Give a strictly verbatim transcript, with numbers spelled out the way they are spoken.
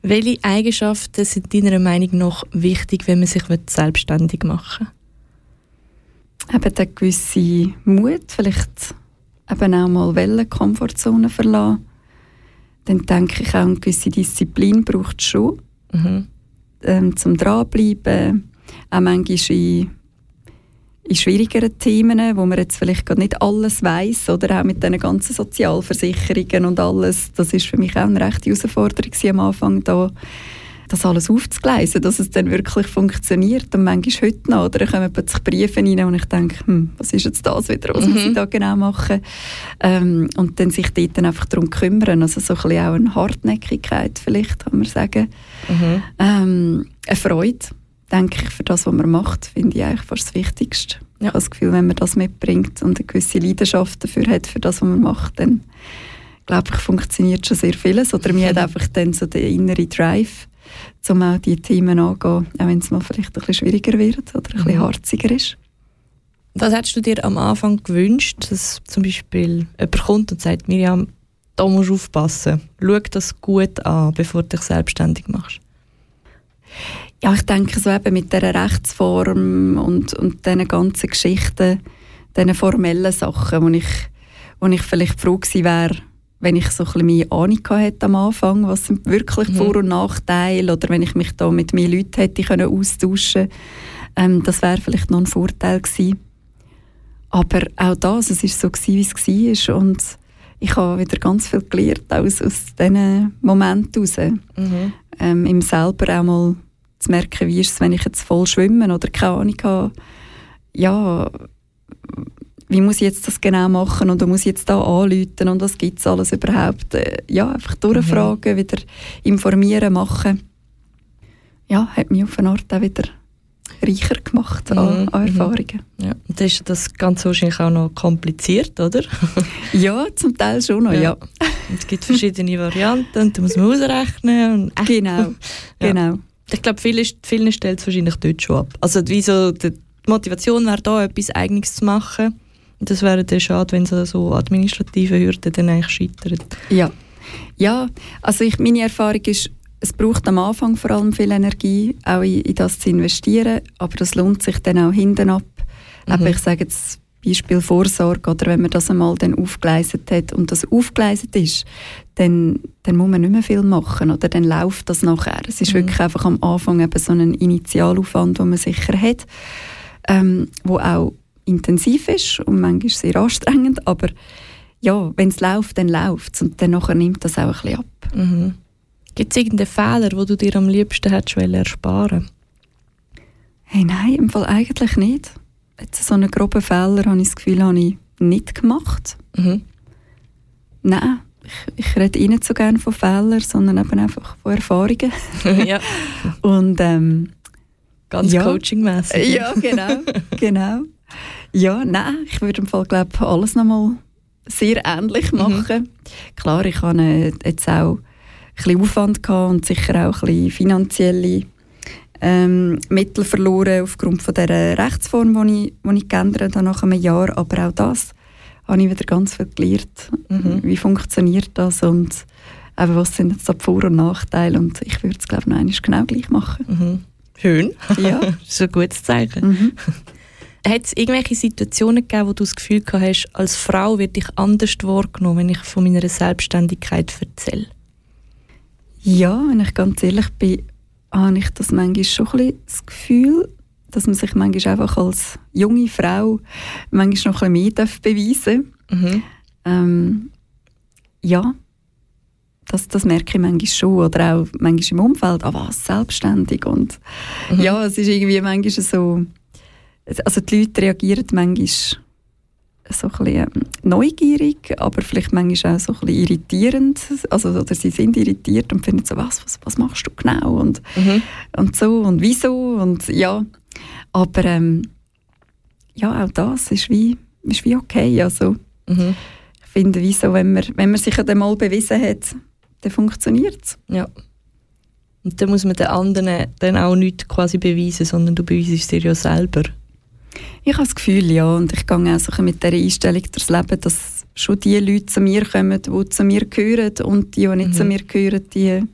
Welche Eigenschaften sind deiner Meinung nach wichtig, wenn man sich selbstständig machen will? Eben der gewisse Mut, vielleicht eben auch mal wollen, Komfortzone verlassen. Dann denke ich, auch eine gewisse Disziplin braucht es schon, mhm. ähm, zum dranbleiben. Auch manchmal in, in schwierigeren Themen, wo man jetzt vielleicht gar nicht alles weiss, oder auch mit diesen ganzen Sozialversicherungen und alles. Das ist für mich auch eine rechte Herausforderung am Anfang, da das alles aufzugleisen, dass es dann wirklich funktioniert. Und manchmal heute noch, oder? Da kommen plötzlich Briefe rein und ich denke, hm, was ist jetzt das wieder, was mhm. muss ich da genau machen? Ähm, und dann sich dort dann einfach darum kümmern. Also so ein bisschen auch eine Hartnäckigkeit vielleicht, kann man sagen. Mhm. Ähm, eine Freude, denke ich, für das, was man macht, finde ich eigentlich fast das Wichtigste. Ja. Ich habe das Gefühl, wenn man das mitbringt und eine gewisse Leidenschaft dafür hat, für das, was man macht, dann glaube ich, funktioniert schon sehr vieles. Oder man hat einfach dann so den inneren Drive, um auch diese Themen anzugehen, auch wenn es mal vielleicht ein bisschen schwieriger wird oder ein bisschen harziger ist. Was hättest du dir am Anfang gewünscht, dass zum Beispiel jemand kommt und sagt, Miriam, da musst du aufpassen, schau das gut an, bevor du dich selbstständig machst? Ja, ich denke so eben mit dieser Rechtsform und, und diesen ganzen Geschichten, diesen formellen Sachen, wo ich, wo ich vielleicht froh gewesen wäre, wenn ich so ein bisschen mehr Ahnung hatte am Anfang, was sind wirklich mhm. Vor- und Nachteile, oder wenn ich mich da mit mehr Leuten hätte können austauschen können, ähm, das wäre vielleicht noch ein Vorteil gewesen. Aber auch das, es war so, wie es war, und ich habe wieder ganz viel gelernt aus, aus diesen Momenten heraus. Mhm. Ähm, im selber auch mal zu merken, wie ist es, wenn ich jetzt voll schwimme oder keine Ahnung habe, ja, wie muss ich jetzt das genau machen und wo muss ich jetzt da anrufen und was gibt es alles überhaupt? Äh, ja, einfach durchfragen, mhm. wieder informieren, machen. Ja, hat mich auf eine Art auch wieder reicher gemacht mhm. an, an Erfahrungen. Ja. Und dann ist das Ganze wahrscheinlich auch noch kompliziert, oder? Ja, zum Teil schon noch, ja. ja. Es gibt verschiedene Varianten und da muss man ausrechnen. Und, äh. Genau, ja. genau. Ich glaube, viele, vielen stellt es wahrscheinlich dort schon ab. Also wieso die Motivation wäre da, etwas Eigenes zu machen. Das wäre dann schade, wenn so, so administrative Hürden dann eigentlich scheitern. Ja, ja, also ich, meine Erfahrung ist, es braucht am Anfang vor allem viel Energie, auch in, in das zu investieren, aber das lohnt sich dann auch hinten ab. Mhm. Aber ich sage jetzt Beispiel Vorsorge, oder wenn man das einmal dann aufgeleistet hat und das aufgeleistet ist, dann, dann muss man nicht mehr viel machen, oder dann läuft das nachher. Es ist mhm. wirklich einfach am Anfang eben so ein Initialaufwand, den man sicher hat, ähm, wo auch intensiv ist und manchmal sehr anstrengend, aber ja, wenn es läuft, dann läuft es und dann nachher nimmt das auch ein bisschen ab. Mhm. Gibt es irgendeinen Fehler, den du dir am liebsten hättest ersparen? Hey, nein, im Fall eigentlich nicht. Jetzt so einen groben Fehler, habe ich das Gefühl, habe ich nicht gemacht. Mhm. Nein, ich, ich rede eh nicht so gerne von Fehlern, sondern eben einfach von Erfahrungen. Ja. Und ähm, ganz ja. coachingmässig. Ja, genau, genau. Ja, nein, ich würde im Fall, glaube alles nochmal sehr ähnlich machen. Mhm. Klar, ich hatte jetzt auch ein bisschen Aufwand gehabt und sicher auch ein bisschen finanzielle ähm, Mittel verloren aufgrund von dieser Rechtsform, die ich, die ich geändert habe nach einem Jahr. Aber auch das habe ich wieder ganz viel gelernt. Mhm. Wie funktioniert das und eben, was sind jetzt da die Vor- und Nachteile? Und ich würde es, glaube ich, noch einmal genau gleich machen. Mhm. Schön. Ja. Das ist ein gutes Zeichen. Mhm. Hat es irgendwelche Situationen gegeben, wo du das Gefühl gehabt hast, als Frau werde ich anders wahrgenommen, wenn ich von meiner Selbstständigkeit erzähle? Ja, wenn ich ganz ehrlich bin, habe ich das manchmal schon ein bisschen das Gefühl, dass man sich manchmal einfach als junge Frau manchmal noch ein bisschen mehr beweisen darf. Mhm. Ähm, ja, das, das merke ich manchmal schon. Oder auch manchmal im Umfeld, ah was, selbstständig. Und mhm. ja, es ist irgendwie manchmal so, also die Leute reagieren manchmal so ein bisschen neugierig, aber vielleicht manchmal auch so ein bisschen irritierend. Also, oder sie sind irritiert und finden so, was, was, was machst du genau? Und, mhm. und so und wieso? Und ja, aber ähm, ja, auch das ist wie, ist wie okay. Also, mhm. ich finde, wieso, wenn man, wenn man sich ja dann mal bewiesen hat, dann funktioniert es. Ja. Und dann muss man den anderen dann auch nicht quasi beweisen, sondern du beweisest es dir ja selber. Ich habe das Gefühl, ja, und ich gehe auch so mit dieser Einstellung durchs Leben, dass schon die Leute zu mir kommen, die zu mir gehören, und die, die nicht mhm. zu mir gehören, die